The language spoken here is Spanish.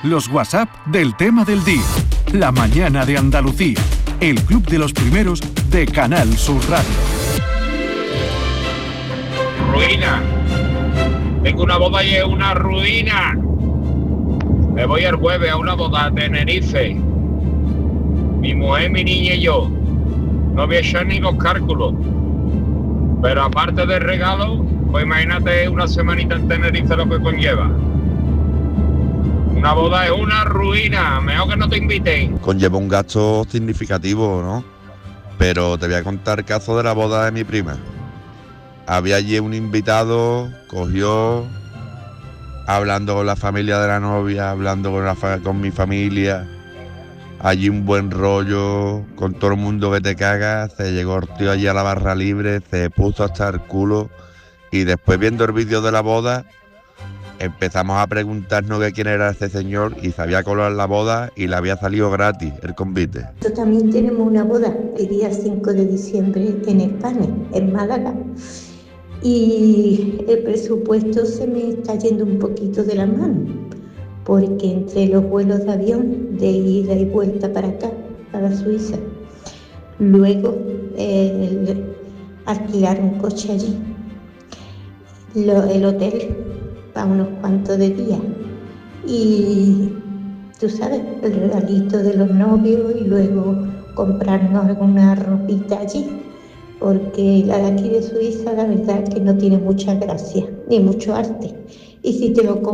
Los WhatsApp del tema del día. La mañana de Andalucía. El club de los primeros de Canal Sur Radio. Ruina. Tengo una boda y es una ruina. Me voy el jueves a una boda a Tenerife. Mi mujer, mi niña y yo. No voy a echar ni los cálculos. Pero aparte del regalo, pues imagínate una semanita en Tenerife lo que conlleva. Una boda es una ruina, mejor que no te inviten. Conlleva un gasto significativo, ¿no? Pero te voy a contar el caso de la boda de mi prima. Había allí un invitado, cogió, hablando con la familia de la novia, hablando con mi familia. Allí un buen rollo, con todo el mundo que te caga, se llegó el tío allí a la barra libre, se puso hasta el culo y después viendo el vídeo de la boda empezamos a preguntarnos que quién era ese señor y se había colado en la boda y le había salido gratis el convite. Nosotros también tenemos una boda el día 5 de diciembre en España, en Málaga, y el presupuesto se me está yendo un poquito de la mano, porque entre los vuelos de avión de ida y vuelta para acá, para Suiza, luego alquilar un coche allí, el hotel para unos cuantos de días y tú sabes, el regalito de los novios y luego comprarnos alguna ropita allí, porque la de aquí de Suiza la verdad es que no tiene mucha gracia ni mucho arte, y si te lo